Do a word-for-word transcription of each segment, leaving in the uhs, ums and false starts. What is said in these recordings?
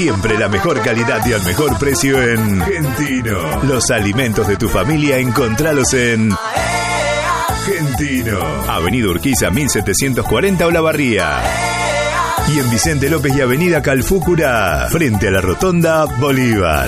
Siempre la mejor calidad y al mejor precio en Gentino. Los alimentos de tu familia, encontralos en Gentino. Avenida Urquiza mil setecientos cuarenta Olavarría. Y en Vicente López y Avenida Calfúcura, frente a la Rotonda Bolívar.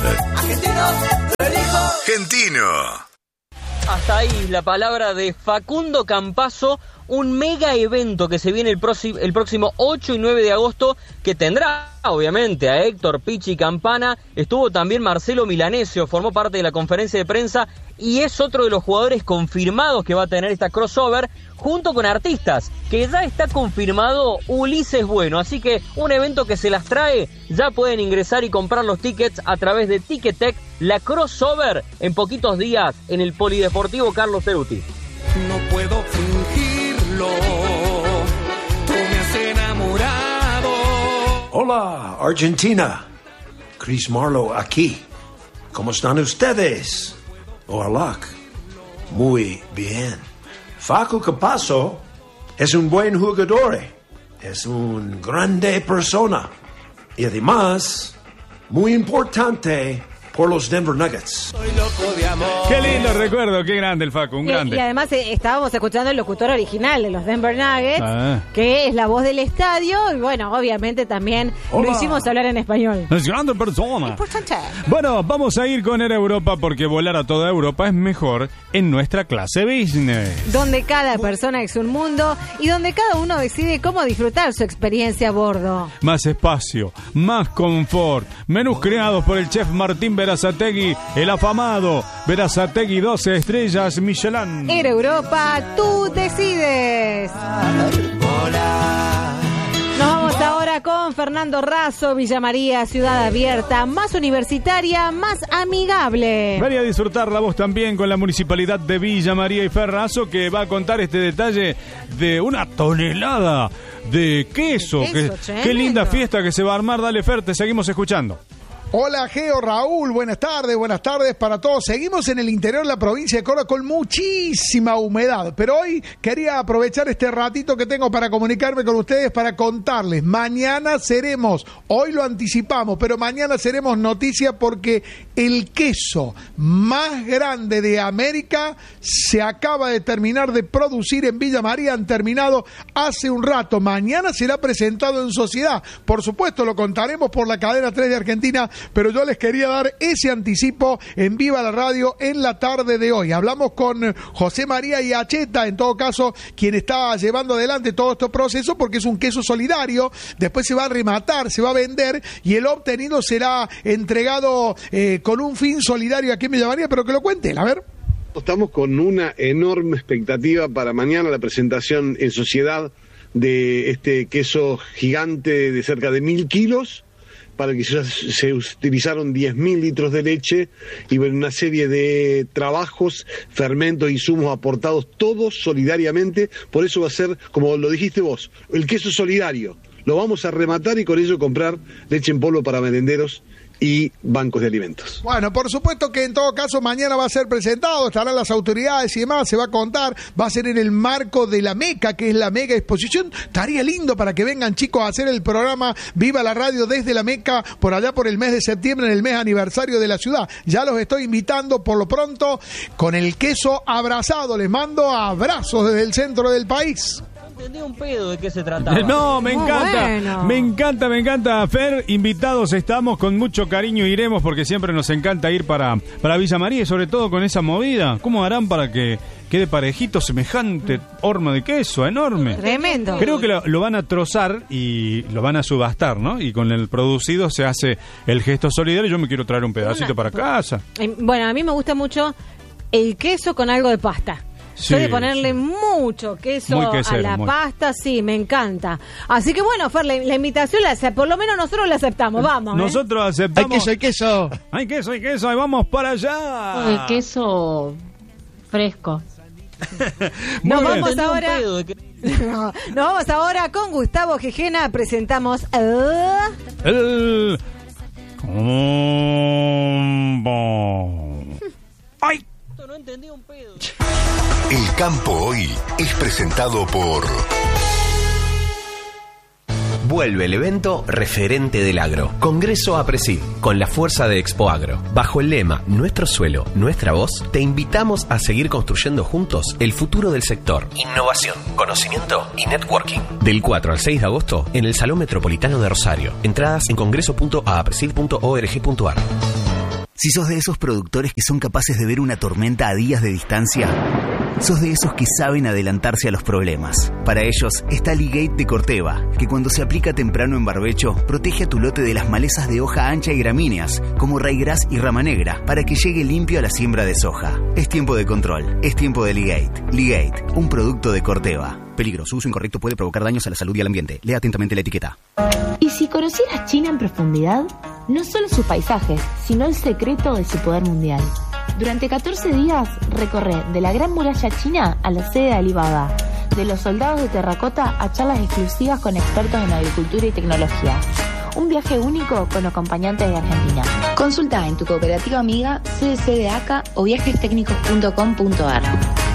Gentino. Hasta ahí la palabra de Facundo Campazo, un mega evento que se viene el, próximo, el próximo ocho y nueve de agosto, que tendrá obviamente a Héctor Pichi Campana. Estuvo también Marcelo Milanesio, formó parte de la conferencia de prensa y es otro de los jugadores confirmados que va a tener esta crossover, junto con artistas, que ya está confirmado Ulises Bueno. Así que un evento que se las trae. Ya pueden ingresar y comprar los tickets a través de Ticketek. La crossover en poquitos días en el Polideportivo Carlos Cerúti. No puedo fingirlo, tú me has enamorado. Hola, Argentina. Chris Marlowe aquí. ¿Cómo están ustedes? Hola. Muy bien. Facu Campazo es un buen jugador, es una grande persona y además muy importante por los Denver Nuggets. Soy loco de amor. Qué lindo recuerdo, qué grande el Facu, un y, grande. Y además eh, estábamos escuchando el locutor original de los Denver Nuggets, ah. que es la voz del estadio, y bueno, obviamente también Hola. lo hicimos hablar en español. Es grande persona. Importante. Bueno, vamos a ir con Air Europa porque volar a toda Europa es mejor en nuestra clase business. Donde cada persona es un mundo y donde cada uno decide cómo disfrutar su experiencia a bordo. Más espacio, más confort, menús creados por el chef Martín Berazategui, el afamado Berazategui doce estrellas Michelin. Air Europa, tú decides. Nos vamos ahora con Fernando Razo, Villa María, ciudad abierta, más universitaria, más amigable. Vení a disfrutar la voz también con la Municipalidad de Villa María y Ferrazo, que va a contar este detalle de una tonelada de queso. De queso, que, qué linda fiesta que se va a armar. Dale, Fer, te seguimos escuchando. Hola Geo, Raúl, buenas tardes, buenas tardes para todos. Seguimos en el interior de la provincia de Córdoba con muchísima humedad, pero hoy quería aprovechar este ratito que tengo para comunicarme con ustedes, para contarles. Mañana seremos, hoy lo anticipamos, pero mañana seremos noticia porque el queso más grande de América se acaba de terminar de producir en Villa María, han terminado hace un rato. Mañana será presentado en sociedad. Por supuesto, lo contaremos por la cadena tres de Argentina, pero yo les quería dar ese anticipo en Viva la Radio en la tarde de hoy. Hablamos con José María Iacheta, en todo caso, quien está llevando adelante todo este proceso, porque es un queso solidario, después se va a rematar, se va a vender, y el obtenido será entregado eh, con un fin solidario aquí en Villa María, pero que lo cuente, a ver. Estamos con una enorme expectativa para mañana la presentación en sociedad de este queso gigante de cerca de mil kilos, para que se, se utilizaron diez mil litros de leche y una serie de trabajos, fermentos, insumos aportados, todos solidariamente. Por eso va a ser, como lo dijiste vos, el queso solidario. Lo vamos a rematar y con ello comprar leche en polvo para merenderos y bancos de alimentos. Bueno, por supuesto que en todo caso mañana va a ser presentado, estarán las autoridades y demás, se va a contar, va a ser en el marco de la MECA, que es la mega exposición. Estaría lindo para que vengan chicos a hacer el programa Viva la Radio desde la MECA por allá por el mes de septiembre, en el mes aniversario de la ciudad. Ya los estoy invitando por lo pronto con el queso abrazado. Les mando abrazos desde el centro del país. Entendí un pedo de qué se trataba. No, me Muy encanta, bueno. me encanta, me encanta, Fer. Invitados estamos, con mucho cariño iremos, porque siempre nos encanta ir para, para Villa María, y sobre todo con esa movida. ¿Cómo harán para que quede parejito semejante horma de queso enorme? Tremendo. Creo que lo, lo van a trozar y lo van a subastar, ¿no? Y con el producido se hace el gesto solidario. Yo me quiero traer un pedacito Una- para casa. Eh, Bueno, a mí me gusta mucho el queso con algo de pasta. Sí, Soy de ponerle sí. mucho queso Muy quesero, a la muy. pasta, sí, me encanta. Así que bueno, Fer, la, la invitación, la, ace- por lo menos nosotros la aceptamos, vamos. ¿eh? Nosotros aceptamos. Hay queso, hay queso. Hay queso, hay queso, y vamos para allá. El queso fresco. Muy Nos bien. vamos Entendí un ahora. pedo de que- No, nos vamos ahora con Gustavo Gijena, presentamos a... El combo. ¡Ay! No entendí un pedo. El campo hoy es presentado por vuelve el evento referente del agro. Congreso APRESID, con la fuerza de Expo Agro. Bajo el lema Nuestro suelo, nuestra voz, te invitamos a seguir construyendo juntos el futuro del sector. Innovación, conocimiento y networking. Del cuatro al seis de agosto en el Salón Metropolitano de Rosario. Entradas en congreso punto apresid punto org punto ar. Si sos de esos productores que son capaces de ver una tormenta a días de distancia, sos de esos que saben adelantarse a los problemas. Para ellos está Ligate de Corteva, que cuando se aplica temprano en barbecho, protege a tu lote de las malezas de hoja ancha y gramíneas, como raigras y rama negra, para que llegue limpio a la siembra de soja. Es tiempo de control, es tiempo de Ligate. Ligate, un producto de Corteva. Peligro, su uso incorrecto puede provocar daños a la salud y al ambiente. Lea atentamente la etiqueta. ¿Y si conocieras China en profundidad? No solo sus paisajes, sino el secreto de su poder mundial. Durante catorce días recorre de la Gran Muralla China a la sede de Alibaba, de los soldados de terracota a charlas exclusivas con expertos en agricultura y tecnología. Un viaje único con acompañantes de Argentina. Consulta en tu cooperativa amiga C D C de A C A o viajes técnicos punto com punto ar.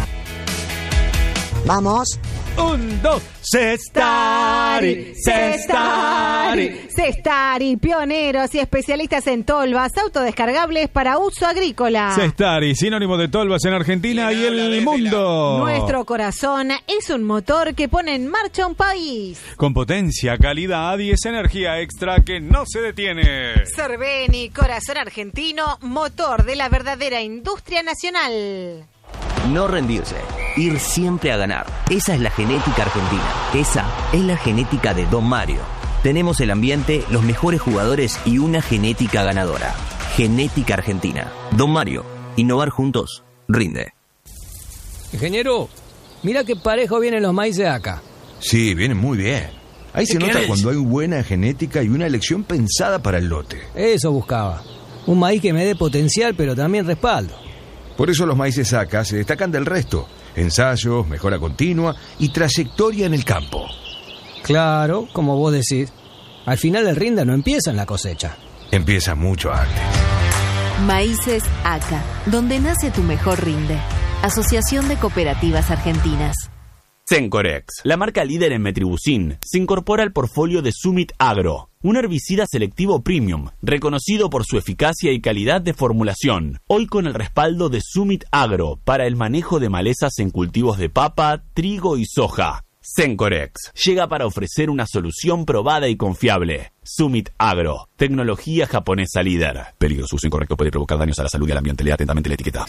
Vamos. Un, dos, Cestari, Cestari. Cestari, pioneros y especialistas en tolvas autodescargables para uso agrícola. Cestari, sinónimo de tolvas en Argentina y el mundo. Nuestro corazón es un motor que pone en marcha un país. Con potencia, calidad y esa energía extra que no se detiene. Cerveni, corazón argentino, motor de la verdadera industria nacional. No rendirse, ir siempre a ganar. Esa es la genética argentina. Esa es la genética de Don Mario. Tenemos el ambiente, los mejores jugadores y una genética ganadora. Genética argentina. Don Mario, innovar juntos, rinde. Ingeniero, mira qué parejo vienen los maíces acá. Sí, vienen muy bien. Ahí se nota cuando hay buena genética y una elección pensada para el lote. Eso buscaba. Un maíz que me dé potencial, pero también respaldo. Por eso los maíces A C A se destacan del resto. Ensayos, mejora continua y trayectoria en el campo. Claro, como vos decís. Al final el rinde no empieza en la cosecha. Empieza mucho antes. Maíces A C A, donde nace tu mejor rinde. Asociación de Cooperativas Argentinas. Sencorex, la marca líder en metribuzin, se incorpora al portfolio de Summit Agro, un herbicida selectivo premium, reconocido por su eficacia y calidad de formulación, hoy con el respaldo de Summit Agro para el manejo de malezas en cultivos de papa, trigo y soja. Sencorex llega para ofrecer una solución probada y confiable. Summit Agro, tecnología japonesa líder. Peligro, su uso incorrecto puede provocar daños a la salud y al ambiente. Lea atentamente la etiqueta.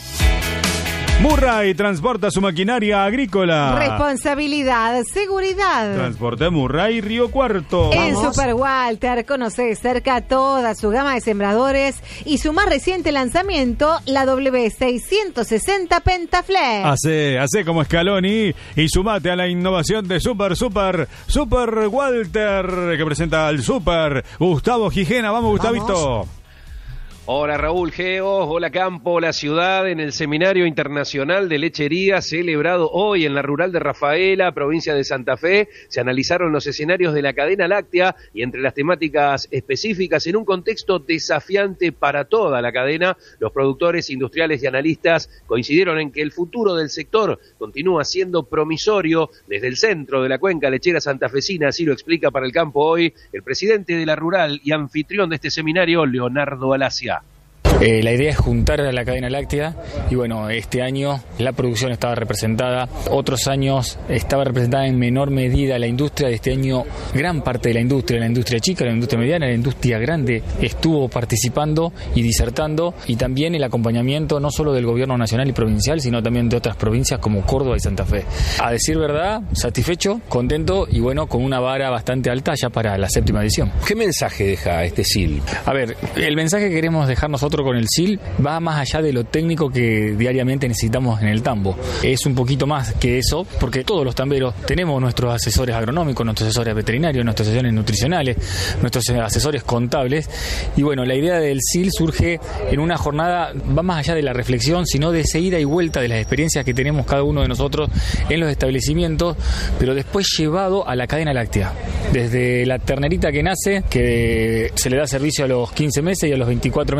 Murray transporta su maquinaria agrícola. Responsabilidad, seguridad. Transporte Murray, Río Cuarto. En Vamos. Super Walter conoce cerca toda su gama de sembradores y su más reciente lanzamiento, la W seiscientos sesenta Pentaflex. Hace, hace como Scaloni y sumate a la innovación de Super, Super, Super Walter, que presenta al Super Gustavo Gijena. Vamos, Gustavito. Vamos. Hola Raúl Geos, hola Campo, hola Ciudad, en el Seminario Internacional de Lechería celebrado hoy en la Rural de Rafaela, provincia de Santa Fe, se analizaron los escenarios de la cadena láctea y entre las temáticas específicas en un contexto desafiante para toda la cadena, los productores, industriales y analistas coincidieron en que el futuro del sector continúa siendo promisorio. Desde el centro de la cuenca lechera santafesina, así lo explica para el Campo hoy el presidente de la Rural y anfitrión de este seminario, Leonardo Alacia. Eh, la idea es juntar a la cadena láctea y bueno, este año la producción estaba representada, otros años estaba representada en menor medida la industria, de este año gran parte de la industria, la industria chica, la industria mediana, la industria grande estuvo participando y disertando, y también el acompañamiento no solo del gobierno nacional y provincial, sino también de otras provincias como Córdoba y Santa Fe. A decir verdad, satisfecho, contento y bueno, con una vara bastante alta ya para la séptima edición. ¿Qué mensaje deja este S I L? A ver, el mensaje que queremos dejar nosotros con el S I L va más allá de lo técnico que diariamente necesitamos en el tambo. Es un poquito más que eso, porque todos los tamberos tenemos nuestros asesores agronómicos, nuestros asesores veterinarios, nuestros asesores nutricionales, nuestros asesores contables, y bueno, la idea del S I L surge en una jornada, va más allá de la reflexión, sino de esa ida y vuelta de las experiencias que tenemos cada uno de nosotros en los establecimientos, pero después llevado a la cadena láctea. Desde la ternerita que nace, que se le da servicio a los quince meses y a los veinticuatro meses empieza a dar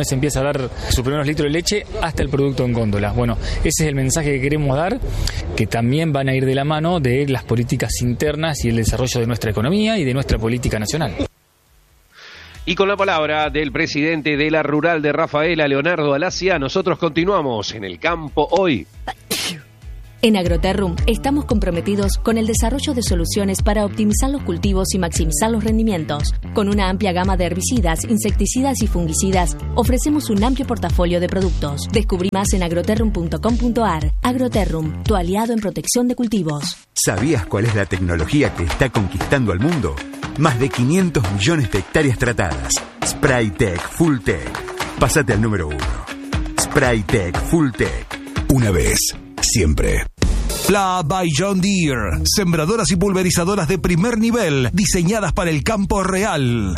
dar sus primeros litros de leche hasta el producto en góndola. Bueno, ese es el mensaje que queremos dar, que también van a ir de la mano de las políticas internas y el desarrollo de nuestra economía y de nuestra política nacional. Y con la palabra del presidente de la Rural de Rafaela, Leonardo Alacia, nosotros continuamos en el campo hoy. En Agroterrum estamos comprometidos con el desarrollo de soluciones para optimizar los cultivos y maximizar los rendimientos. Con una amplia gama de herbicidas, insecticidas y fungicidas, ofrecemos un amplio portafolio de productos. Descubrí más en agroterrum punto com punto ar. Agroterrum, tu aliado en protección de cultivos. ¿Sabías cuál es la tecnología que está conquistando al mundo? Más de quinientos millones de hectáreas tratadas. Spraytec Fulltech. Pásate al número uno. Spraytec Fulltech. Una vez, siempre. Pla by John Deere. Sembradoras y pulverizadoras de primer nivel, diseñadas para el campo real.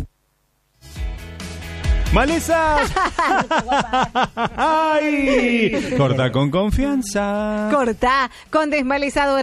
¡Malezas! ¡Ay! Corta con confianza. Corta con desmalezador.